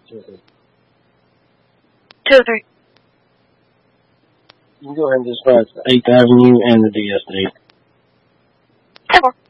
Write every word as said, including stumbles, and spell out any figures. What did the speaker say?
Two or three. Two or three. You can go ahead and dispatch the eighth Avenue and the D S eight. Ten four.